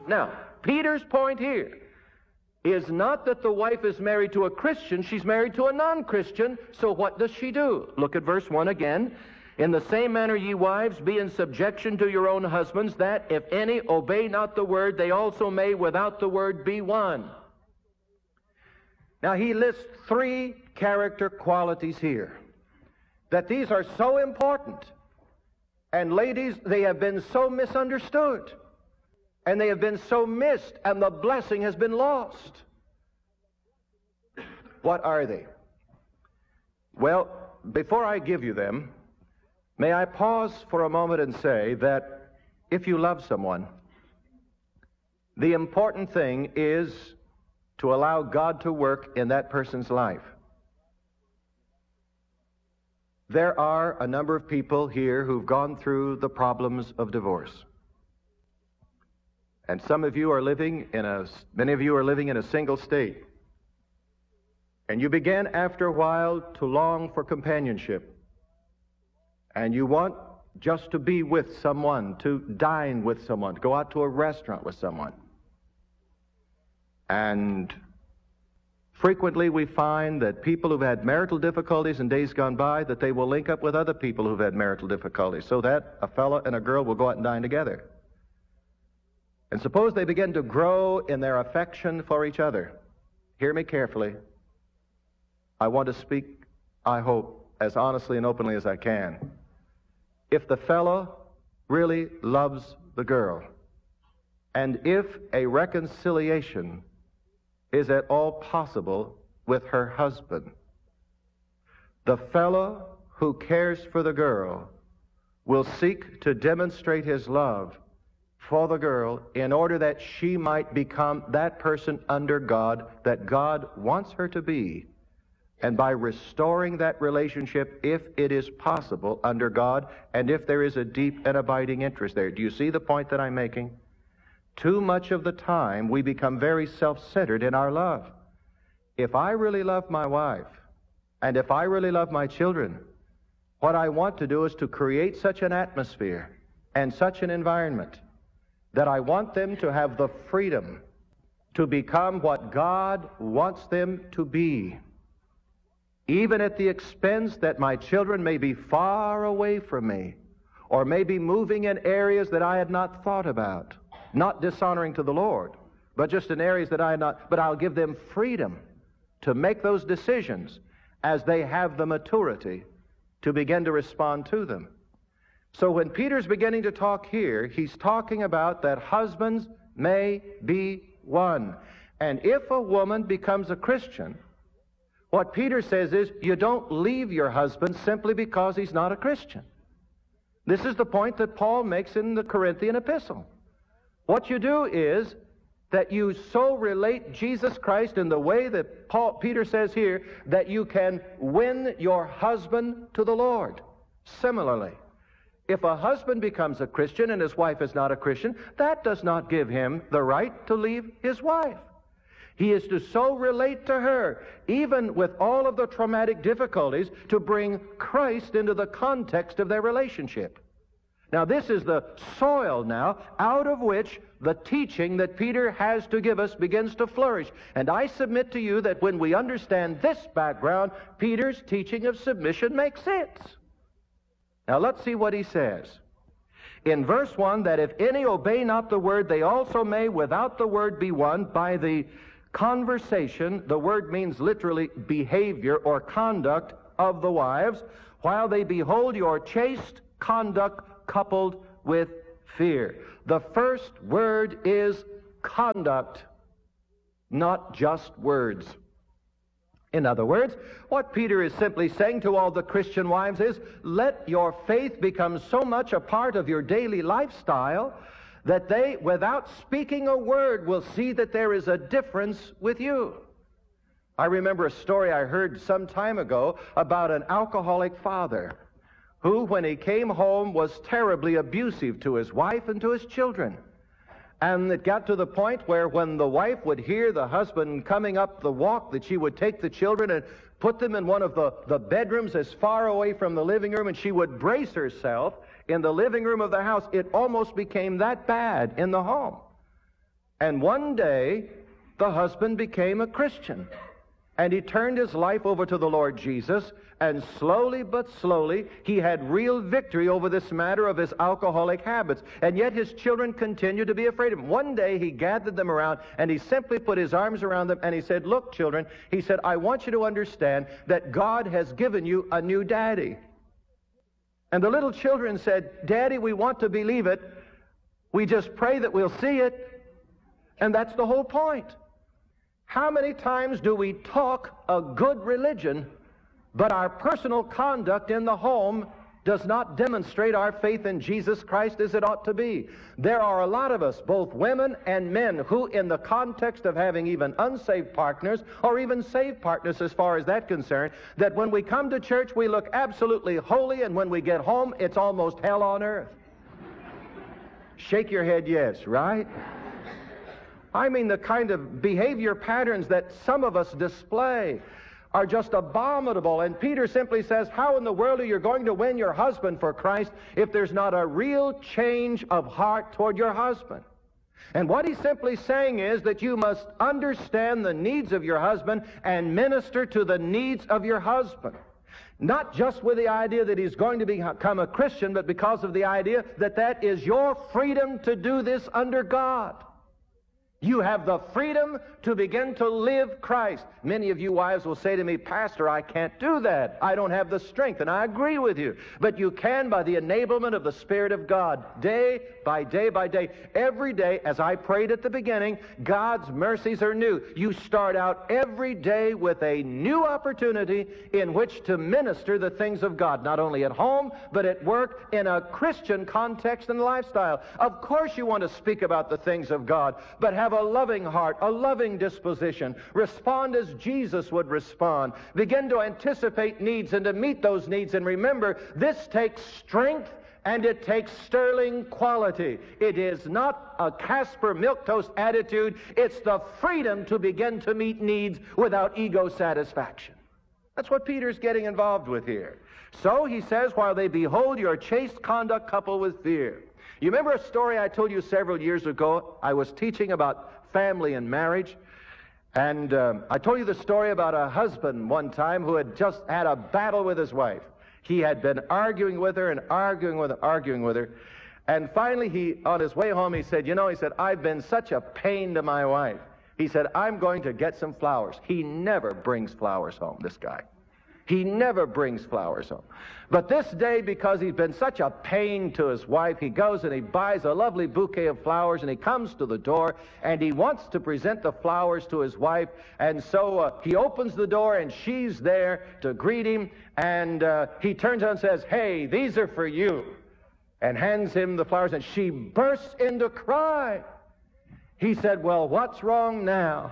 Now, Peter's point here is not that the wife is married to a Christian, she's married to a non-Christian. So what does she do? Look at verse 1 again. In the same manner, ye wives, be in subjection to your own husbands, that if any obey not the word, they also may without the word be won. Now he lists three character qualities here, that these are so important. And ladies, they have been so misunderstood, and they have been so missed, and the blessing has been lost. What are they? Well, before I give you them, may I pause for a moment and say that if you love someone, the important thing is to allow God to work in that person's life. There are a number of people here who've gone through the problems of divorce. And many of you are living in a single state. And you begin after a while to long for companionship. And you want just to be with someone, to dine with someone, to go out to a restaurant with someone. And frequently we find that people who've had marital difficulties in days gone by, that they will link up with other people who've had marital difficulties, so that a fellow and a girl will go out and dine together. And suppose they begin to grow in their affection for each other. Hear me carefully. I want to speak, I hope, as honestly and openly as I can. If the fellow really loves the girl, and if a reconciliation is at all possible with her husband, the fellow who cares for the girl will seek to demonstrate his love for the girl in order that she might become that person under God that God wants her to be. And by restoring that relationship, if it is possible, under God, and if there is a deep and abiding interest there. Do you see the point that I'm making? Too much of the time, we become very self-centered in our love. If I really love my wife, and if I really love my children, what I want to do is to create such an atmosphere and such an environment that I want them to have the freedom to become what God wants them to be, even at the expense that my children may be far away from me, or may be moving in areas that I had not thought about. Not dishonoring to the Lord, but just in areas that I had not, but I'll give them freedom to make those decisions as they have the maturity to begin to respond to them. So when Peter's beginning to talk here, he's talking about that husbands may be won. And if a woman becomes a Christian, what Peter says is, you don't leave your husband simply because he's not a Christian. This is the point that Paul makes in the Corinthian epistle. What you do is that you so relate Jesus Christ in the way that Peter says here, that you can win your husband to the Lord. Similarly, if a husband becomes a Christian and his wife is not a Christian, that does not give him the right to leave his wife. He is to so relate to her, even with all of the traumatic difficulties, to bring Christ into the context of their relationship. Now, this is the soil now out of which the teaching that Peter has to give us begins to flourish. And I submit to you that when we understand this background, Peter's teaching of submission makes sense. Now, let's see what he says. In verse 1, that if any obey not the word, they also may without the word be won by the conversation. The word means literally behavior or conduct of the wives, while they behold your chaste conduct coupled with fear. The first word is conduct, not just words. In other words, what Peter is simply saying to all the Christian wives is, let your faith become so much a part of your daily lifestyle that they, without speaking a word, will see that there is a difference with you. I remember a story I heard some time ago about an alcoholic father who, when he came home, was terribly abusive to his wife and to his children. And it got to the point where when the wife would hear the husband coming up the walk, that she would take the children and put them in one of the bedrooms as far away from the living room, and she would brace herself in the living room of the house. It almost became that bad in the home. And one day, the husband became a Christian. And he turned his life over to the Lord Jesus, and slowly but slowly, he had real victory over this matter of his alcoholic habits. And yet his children continued to be afraid of him. One day he gathered them around, and he simply put his arms around them, and he said, "Look, children," he said, "I want you to understand that God has given you a new daddy." And the little children said, "Daddy, we want to believe it. We just pray that we'll see it." And that's the whole point. How many times do we talk a good religion, but our personal conduct in the home does not demonstrate our faith in Jesus Christ as it ought to be? There are a lot of us, both women and men, who in the context of having even unsaved partners, or even saved partners as far as that's concerned, that when we come to church we look absolutely holy, and when we get home it's almost hell on earth. Shake your head yes, right? I mean, the kind of behavior patterns that some of us display are just abominable. And Peter simply says, how in the world are you going to win your husband for Christ if there's not a real change of heart toward your husband? And what he's simply saying is that you must understand the needs of your husband and minister to the needs of your husband. Not just with the idea that he's going to become a Christian, but because of the idea that that is your freedom to do this under God. You have the freedom to begin to live Christ. Many of you wives will say to me, "Pastor, I can't do that. I don't have the strength." And I agree with you. But you can by the enablement of the Spirit of God. Day by day by day. Every day, as I prayed at the beginning, God's mercies are new. You start out every day with a new opportunity in which to minister the things of God. Not only at home, but at work, in a Christian context and lifestyle. Of course you want to speak about the things of God, but have a loving heart, a loving disposition. Respond as Jesus would respond. Begin to anticipate needs and to meet those needs. And remember, this takes strength and it takes sterling quality. It is not a Casper milquetoast attitude. It's the freedom to begin to meet needs without ego satisfaction. That's what Peter's getting involved with here. So he says, while they behold your chaste conduct coupled with fear. You remember a story I told you several years ago? I was teaching about family and marriage, and I told you the story about a husband one time who had just had a battle with his wife. He had been arguing with her and arguing with her, and finally on his way home he said, "I've been such a pain to my wife." He said, "I'm going to get some flowers." He never brings flowers home, this guy. He never brings flowers home. But this day, because he's been such a pain to his wife, he goes and he buys a lovely bouquet of flowers, and he comes to the door, and he wants to present the flowers to his wife. And so he opens the door, and she's there to greet him, and he turns around and says, "Hey, these are for you," and hands him the flowers, and she bursts into crying. He said, "Well, what's wrong now?"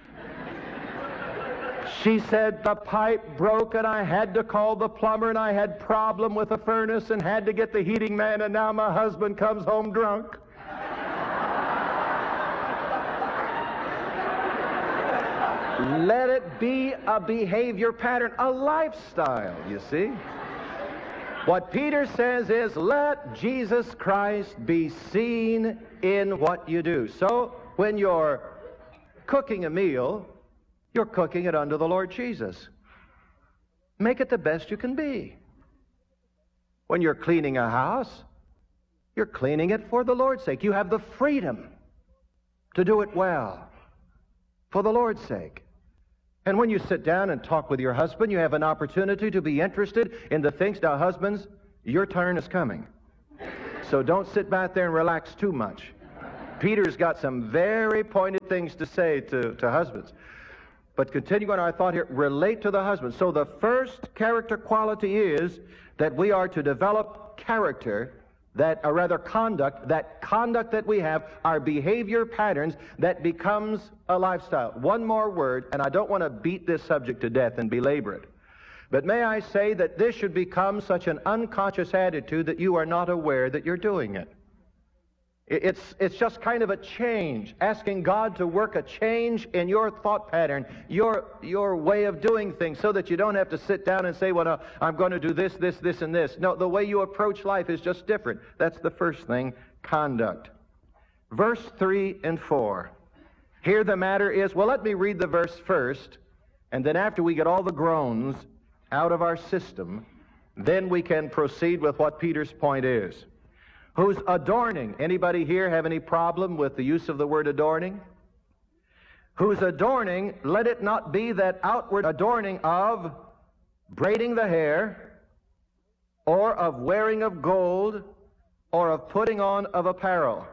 She said, "The pipe broke and I had to call the plumber, and I had problem with the furnace and had to get the heating man, and now my husband comes home drunk." Let it be a behavior pattern, a lifestyle, you see. What Peter says is, let Jesus Christ be seen in what you do. So when you're cooking a meal, you're cooking it unto the Lord Jesus. Make it the best you can be. When you're cleaning a house, you're cleaning it for the Lord's sake. You have the freedom to do it well for the Lord's sake. And when you sit down and talk with your husband, you have an opportunity to be interested in the things. Now, husbands, your turn is coming. So don't sit back there and relax too much. Peter's got some very pointed things to say to husbands. But continuing on our thought here, relate to the husband. So the first character quality is that we are to develop character, conduct, that conduct that we have, our behavior patterns, that becomes a lifestyle. One more word, and I don't want to beat this subject to death and belabor it. But may I say that this should become such an unconscious attitude that you are not aware that you're doing it. It's just kind of a change, asking God to work a change in your thought pattern, your way of doing things, so that you don't have to sit down and say, well, I'm going to do this, this, this, and this. No, the way you approach life is just different. That's the first thing, conduct. verse 3 and 4. Here the matter is, well, let me read the verse first, and then after we get all the groans out of our system, then we can proceed with what Peter's point is. Who's adorning? Anybody here have any problem with the use of the word adorning? Who's adorning, let it not be that outward adorning of braiding the hair, or of wearing of gold, or of putting on of apparel.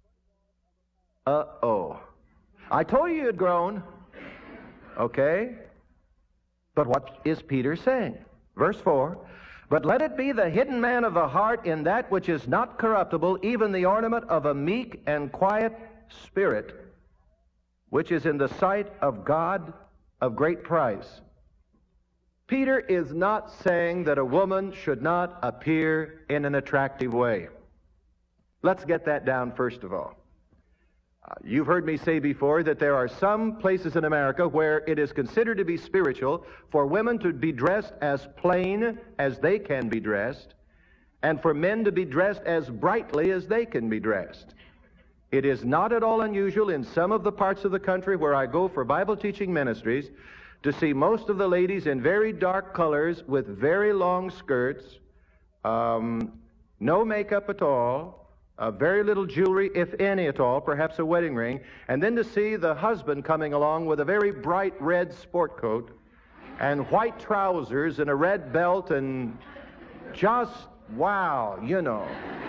Uh-oh. I told you you'd groan. Okay? But what is Peter saying? Verse 4, but let it be the hidden man of the heart in that which is not corruptible, even the ornament of a meek and quiet spirit, which is in the sight of God of great price. Peter is not saying that a woman should not appear in an attractive way. Let's get that down first of all. You've heard me say before that there are some places in America where it is considered to be spiritual for women to be dressed as plain as they can be dressed, and for men to be dressed as brightly as they can be dressed. It is not at all unusual in some of the parts of the country where I go for Bible teaching ministries to see most of the ladies in very dark colors with very long skirts, no makeup at all, very little jewelry, if any at all, perhaps a wedding ring, and then to see the husband coming along with a very bright red sport coat and white trousers and a red belt and just, wow, you know.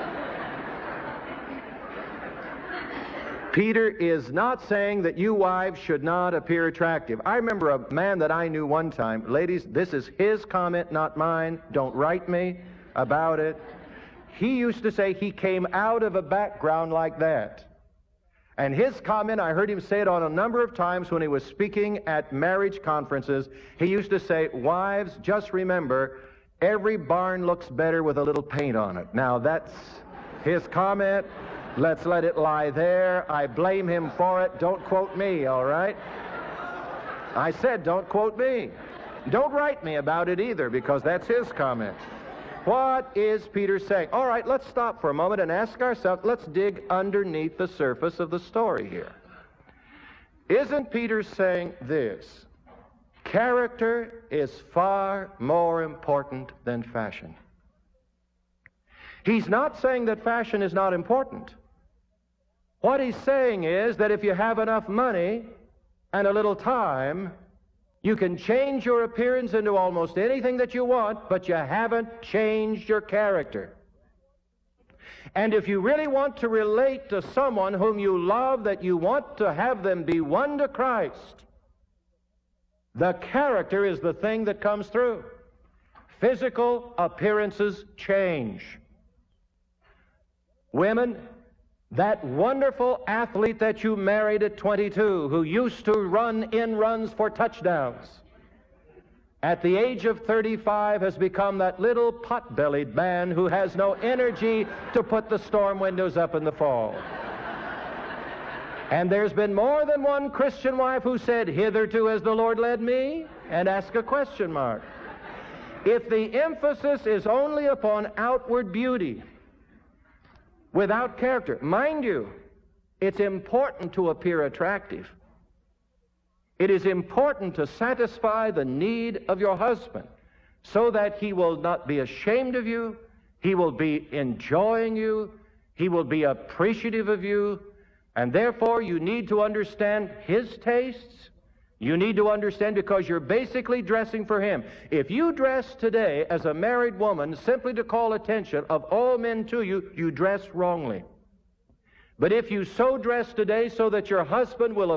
Peter is not saying that you wives should not appear attractive. I remember a man that I knew one time. Ladies, this is his comment, not mine. Don't write me about it. He used to say he came out of a background like that. And his comment, I heard him say it on a number of times when he was speaking at marriage conferences. He used to say, wives, just remember, every barn looks better with a little paint on it. Now, that's his comment. Let's let it lie there. I blame him for it. Don't quote me, all right? I said, don't quote me. Don't write me about it either, because that's his comment. What is Peter saying? All right, let's stop for a moment and ask ourselves, let's dig underneath the surface of the story here. Isn't Peter saying this? Character is far more important than fashion. He's not saying that fashion is not important. What he's saying is that if you have enough money and a little time, you can change your appearance into almost anything that you want, but you haven't changed your character. And if you really want to relate to someone whom you love, that you want to have them be won to Christ, the character is the thing that comes through. Physical appearances change. Women, that wonderful athlete that you married at 22 who used to run in runs for touchdowns, at the age of 35 has become that little pot-bellied man who has no energy to put the storm windows up in the fall. And there's been more than one Christian wife who said, hitherto has the Lord led me, and ask a question mark. If the emphasis is only upon outward beauty, without character. Mind you, it's important to appear attractive. It is important to satisfy the need of your husband so that he will not be ashamed of you, he will be enjoying you, he will be appreciative of you, and therefore you need to understand his tastes. You need to understand, because you're basically dressing for him. If you dress today as a married woman simply to call attention of all men to you, you dress wrongly. But if you so dress today so that your husband will